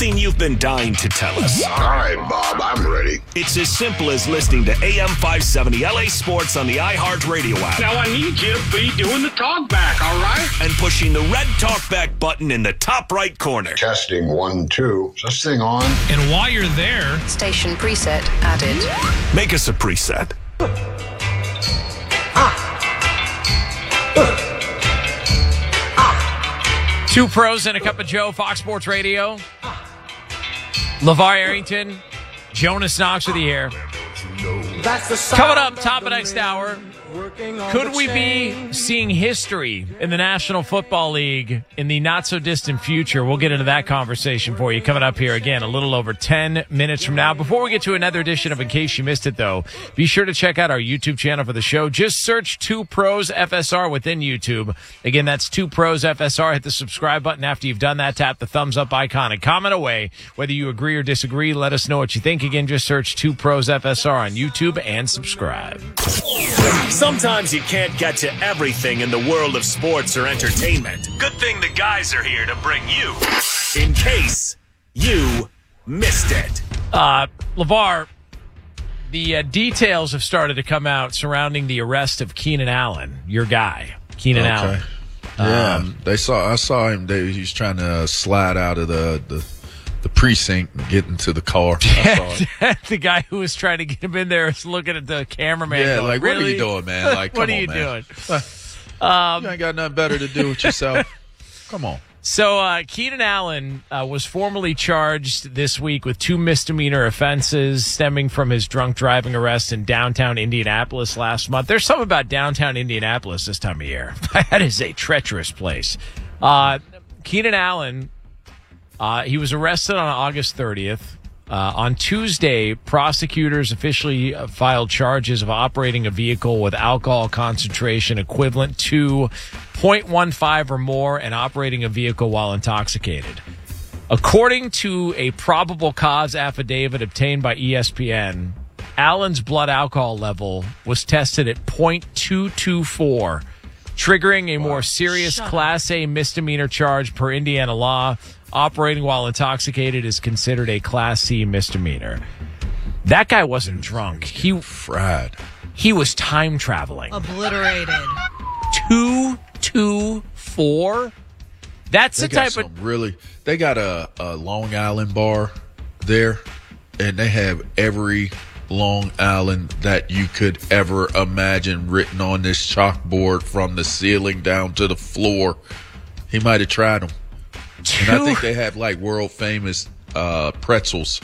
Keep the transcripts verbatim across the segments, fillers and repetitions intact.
something you've been dying to tell us. All right, Bob, I'm ready. It's as simple as listening to A M five seventy L A Sports on the iHeartRadio app. Now I need you to be doing the talk back, all right? And pushing the red talkback button in the top right corner. Testing one, two. Is this thing on? And while you're there, station preset added. Make us a preset. Two pros and a cup of Joe, Fox Sports Radio. LeVar Arrington, Jonas Knox with the air. Coming up, top of next hour. Could we be seeing history in the National Football League in the not-so-distant future? We'll get into that conversation for you coming up here again a little over ten minutes from now. Before we get to another edition of In Case You Missed It, though, be sure to check out our YouTube channel for the show. Just search Two Pros F S R within YouTube. Again, that's Two Pros F S R. Hit the subscribe button. After you've done that, tap the thumbs-up icon and comment away. Whether you agree or disagree, let us know what you think. Again, just search Two Pros F S R on YouTube and subscribe. Sometimes you can't get to everything in the world of sports or entertainment. Good thing the guys are here to bring you In Case You Missed It. Uh, LeVar, the uh, details have started to come out surrounding the arrest of Keenan Allen, your guy, Keenan okay. Allen. Yeah, Um, they saw. I saw him. They, he was trying to uh, slide out of the, the the precinct and get into the car. I saw it. The guy who was trying to get him in there is looking at the cameraman. Yeah, going, like really? what are you doing, man? Like, what come are you on, man. doing? Um, you ain't got nothing better to do with yourself. Come on. So uh, Keenan Allen uh, was formally charged this week with two misdemeanor offenses stemming from his drunk driving arrest in downtown Indianapolis last month. There's something about downtown Indianapolis this time of year. That is a treacherous place. Uh, Keenan Allen, uh, he was arrested on August thirtieth. Uh, on Tuesday, prosecutors officially uh, filed charges of operating a vehicle with alcohol concentration equivalent to point one five or more and operating a vehicle while intoxicated. According to a probable cause affidavit obtained by E S P N, Allen's blood alcohol level was tested at point two two four, triggering a more serious Class A misdemeanor charge per Indiana law. Operating while intoxicated is considered a Class C misdemeanor. That guy wasn't drunk. He fried. He was time traveling. Obliterated. Two, two, four. That's They the got type some of really. They got a, a Long Island bar there, and they have every Long Island that you could ever imagine written on this chalkboard from the ceiling down to the floor. He might have tried them. And I think they have like world famous uh, pretzels.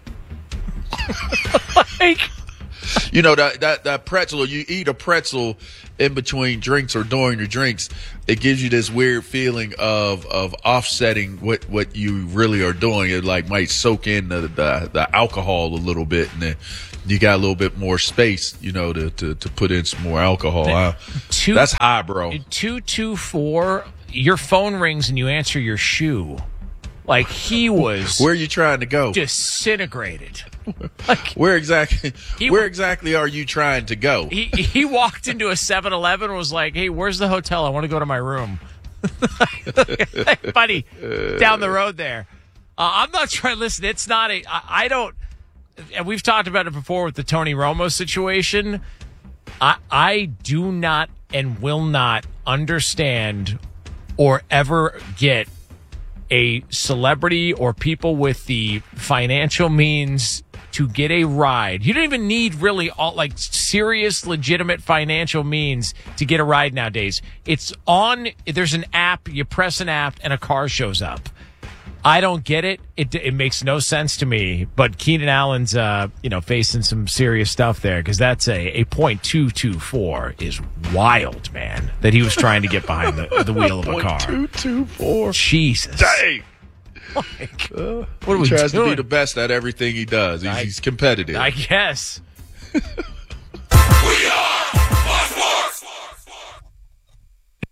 like, you know that, that that pretzel. You eat a pretzel in between drinks or during your drinks. It gives you this weird feeling of of offsetting what, what you really are doing. It like might soak in the, the the alcohol a little bit, and then you got a little bit more space, you know, to to, to put in some more alcohol. Uh, two, that's high, bro. Two two four. Your phone rings and you answer your shoe. Like he was. Where are you trying to go? Disintegrated. Like, where exactly? He, where exactly are you trying to go? He he walked into a seven eleven and was like, "Hey, where's the hotel? I want to go to my room." Like, buddy, down the road there. Uh, I'm not trying. Listen, it's not a. I, I don't. And we've talked about it before with the Tony Romo situation. I I do not and will not understand or ever get a celebrity or people with the financial means to get a ride. You don't even need really all like serious, legitimate financial means to get a ride nowadays. It's on, there's an app, you press an app and a car shows up. I don't get it. It it makes no sense to me. But Keenan Allen's, uh, you know, facing some serious stuff there because that's a, a point two two four is wild, man. That he was trying to get behind the, the wheel of a car. two two four Jesus. Dang. Like, uh, what are he we tries doing? to be the best at everything he does. He's, I, he's competitive. I guess. We are Fox Sports.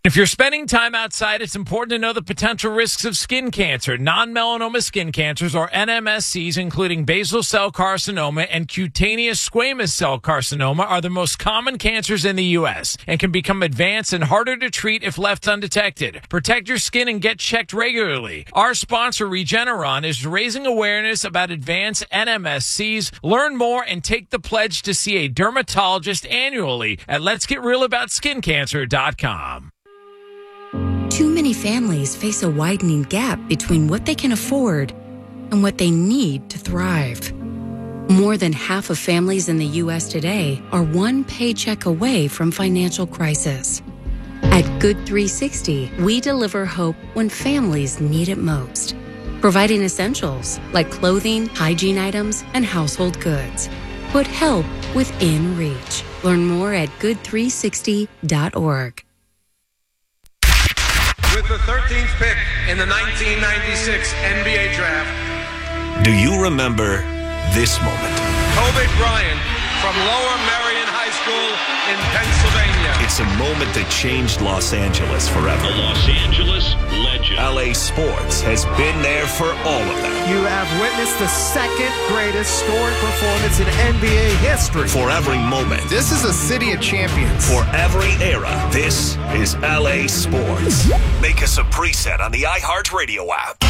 If you're spending time outside, it's important to know the potential risks of skin cancer. Non-melanoma skin cancers, or N M S Cs, including basal cell carcinoma and cutaneous squamous cell carcinoma, are the most common cancers in the U S and can become advanced and harder to treat if left undetected. Protect your skin and get checked regularly. Our sponsor, Regeneron, is raising awareness about advanced N M S Cs. Learn more and take the pledge to see a dermatologist annually at lets get real about skin cancer dot com. Too many families face a widening gap between what they can afford and what they need to thrive. More than half of families in the U S today are one paycheck away from financial crisis. At Good three sixty, we deliver hope when families need it most, providing essentials like clothing, hygiene items, and household goods. Put help within reach. Learn more at good three sixty dot org. With the thirteenth pick in the nineteen ninety-six N B A Draft. Do you remember this moment? Kobe Bryant from Lower Merion High School in Pennsylvania. It's a moment that changed Los Angeles forever. A Los Angeles legend. L A Sports has been there for all of them. You have witnessed the second greatest scoring performance in N B A history. For every moment. This is a city of champions. For every era. This is L A Sports. Make us a preset on the iHeartRadio app.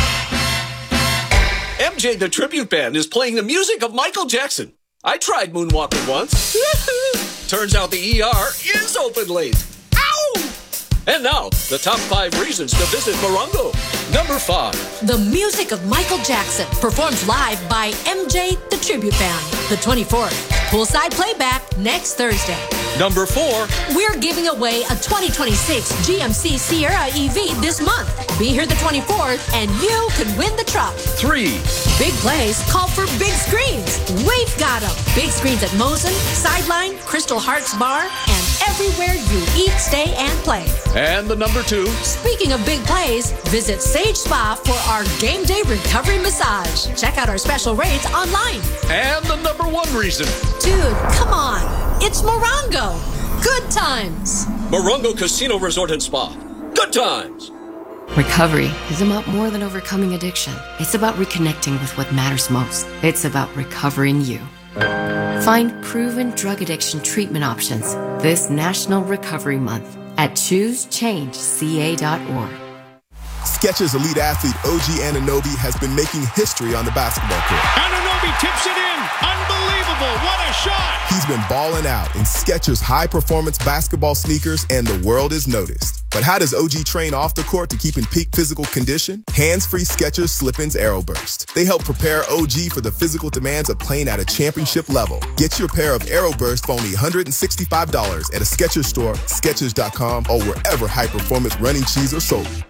M J the Tribute Band is playing the music of Michael Jackson. I tried moonwalking once. Turns out the E R is open late. Ow! And now, the top five reasons to visit Morongo. Number five. The music of Michael Jackson, performed live by M J the Tribute Band, the twenty-fourth. Poolside playback next Thursday. Number four. We're giving away a twenty twenty-six G M C Sierra E V this month. Be here the twenty-fourth and you can win the truck. Three. Big plays call for big screens. We've got them. Big screens at Mosen, Sideline, Crystal Hearts Bar, and everywhere you eat, stay, and play. And the number two. Speaking of big plays, visit Sage Spa for our game day recovery massage. Check out our special rates online. And the number one reason. Dude, come on. It's Morongo. Good times. Morongo Casino Resort and Spa. Good times. Recovery is about more than overcoming addiction. It's about reconnecting with what matters most. It's about recovering you. Find proven drug addiction treatment options this National Recovery Month at choose change C A dot org. Skechers elite athlete O G Anunoby has been making history on the basketball court. Anunoby tips it in. Unbelievable. What a shot. He's been balling out in Skechers high-performance basketball sneakers, and the world is noticed. But how does O G train off the court to keep in peak physical condition? Hands-free Skechers Slip-ins Aeroburst. They help prepare O G for the physical demands of playing at a championship level. Get your pair of Aeroburst for only one hundred sixty-five dollars at a Skechers store, Skechers dot com, or wherever high-performance running shoes are sold.